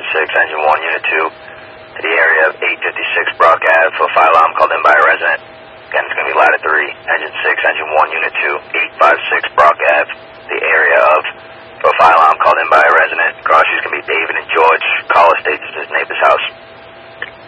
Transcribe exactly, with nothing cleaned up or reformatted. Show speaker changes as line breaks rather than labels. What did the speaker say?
six, engine one, unit two, to the area of eight fifty-six Brock Ave for a fire alarm called in by a resident. Again, it's going to be ladder three, engine six, engine one, unit two, eight fifty-six Brock Ave, the area of, for a fire alarm called in by a resident. Cross is going to be David and George. Caller states it's his neighbor's house.